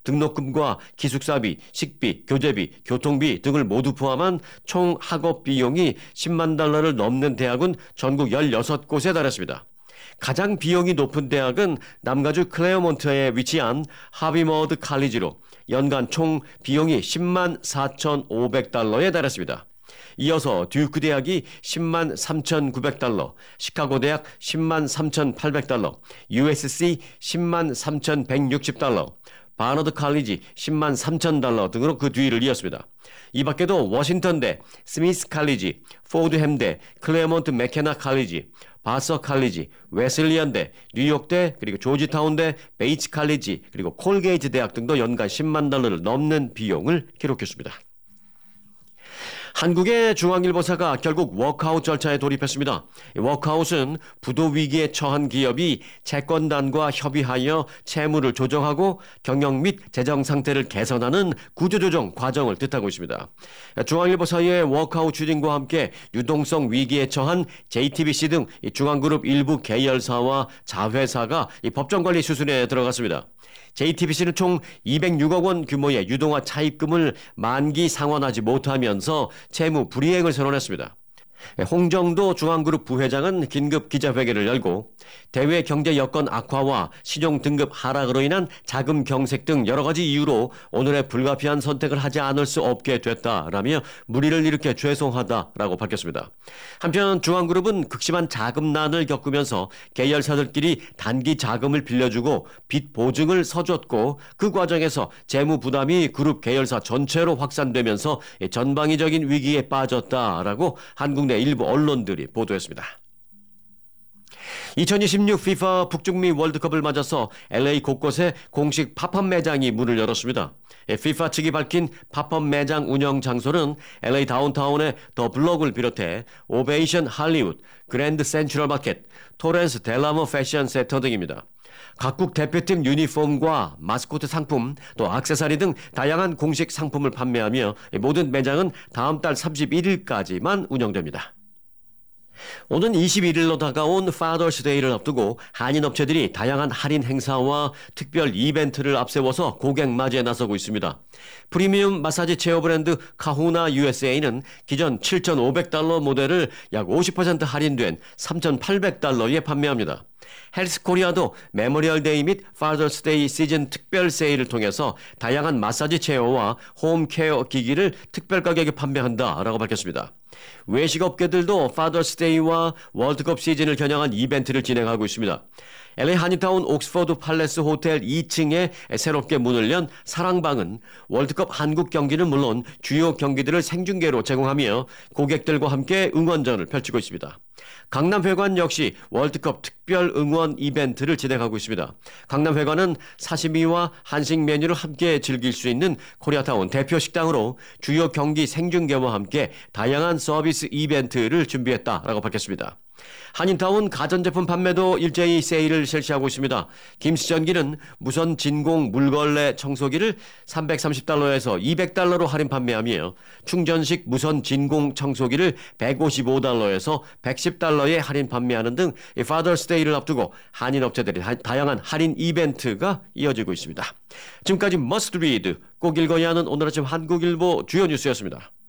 등록금과 기숙사비, 식비, 교재비, 교통비 등을 모두 포함한 총 학업 비용이 10만 달러를 넘는 대학은 전국 16곳에 달했습니다. 가장 비용이 높은 대학은 남가주 클레어몬트에 위치한 하비머드 칼리지로 연간 총 비용이 10만 4,500달러에 달했습니다. 이어서 듀크 대학이 10만 3,900달러, 시카고 대학 10만 3,800달러, USC 10만 3,160달러, 바너드 칼리지 10만 3,000달러 등으로 그 뒤를 이었습니다. 이 밖에도 워싱턴대, 스미스 칼리지, 포드햄대, 클레어몬트 맥케나 칼리지, 바서 칼리지, 웨슬리언대, 뉴욕대, 그리고 조지타운대, 베이츠 칼리지, 그리고 콜게이트 대학 등도 연간 10만 달러를 넘는 비용을 기록했습니다. 한국의 중앙일보사가 결국 워크아웃 절차에 돌입했습니다. 워크아웃은 부도 위기에 처한 기업이 채권단과 협의하여 채무를 조정하고 경영 및 재정 상태를 개선하는 구조조정 과정을 뜻하고 있습니다. 중앙일보사의 워크아웃 추진과 함께 유동성 위기에 처한 JTBC 등 중앙그룹 일부 계열사와 자회사가 법정관리 수순에 들어갔습니다. JTBC는 총 206억 원 규모의 유동화 차입금을 만기 상환하지 못하면서 채무 불이행을 선언했습니다. 홍정도 중앙그룹 부회장은 긴급 기자회견을 열고 대외 경제 여건 악화와 신용 등급 하락으로 인한 자금 경색 등 여러 가지 이유로 오늘의 불가피한 선택을 하지 않을 수 없게 됐다라며 물의를 일으켜 죄송하다라고 밝혔습니다. 한편 중앙그룹은 극심한 자금난을 겪으면서 계열사들끼리 단기 자금을 빌려주고 빚 보증을 서줬고 그 과정에서 재무 부담이 그룹 계열사 전체로 확산되면서 전방위적인 위기에 빠졌다라고 한국 내 일부 언론들이 보도했습니다. 2026 FIFA 북중미 월드컵을 맞아서 LA 곳곳에 공식 팝업 매장이 문을 열었습니다. FIFA 측이 밝힌 팝업 매장 운영 장소는 LA 다운타운의 더 블록을 비롯해 오베이션 할리우드, 그랜드 센트럴 마켓, 토렌스 델라모 패션 센터 등입니다. 각국 대표팀 유니폼과 마스코트 상품, 또 액세서리 등 다양한 공식 상품을 판매하며 모든 매장은 다음 달 31일까지만 운영됩니다. 오는 21일로 다가온 Father's Day를 앞두고 한인 업체들이 다양한 할인 행사와 특별 이벤트를 앞세워서 고객 맞이에 나서고 있습니다. 프리미엄 마사지 체어 브랜드 카후나 USA는 기존 7,500달러 모델을 약 50% 할인된 3,800달러에 판매합니다. 헬스코리아도 메모리얼 데이 및 파더스 데이 시즌 특별 세일을 통해서 다양한 마사지 체어와 홈케어 기기를 특별 가격에 판매한다라고 밝혔습니다. 외식업계들도 파더스 데이와 월드컵 시즌을 겨냥한 이벤트를 진행하고 있습니다. LA 한인타운 옥스퍼드 팔레스 호텔 2층에 새롭게 문을 연 사랑방은 월드컵 한국 경기는 물론 주요 경기들을 생중계로 제공하며 고객들과 함께 응원전을 펼치고 있습니다. 강남회관 역시 월드컵 특별 응원 이벤트를 진행하고 있습니다. 강남회관은 사시미와 한식 메뉴를 함께 즐길 수 있는 코리아타운 대표 식당으로 주요 경기 생중계와 함께 다양한 서비스 이벤트를 준비했다라고 밝혔습니다. 한인타운 가전제품 판매도 일제히 세일을 실시하고 있습니다. 김치전기는 무선 진공 물걸레 청소기를 330달러에서 200달러로 할인 판매하며 충전식 무선 진공 청소기를 155달러에서 110달러에 할인 판매하는 등 Father's Day를 앞두고 한인 업체들이 다양한 할인 이벤트가 이어지고 있습니다. 지금까지 Must Read, 꼭 읽어야 하는 오늘 아침 한국일보 주요 뉴스였습니다.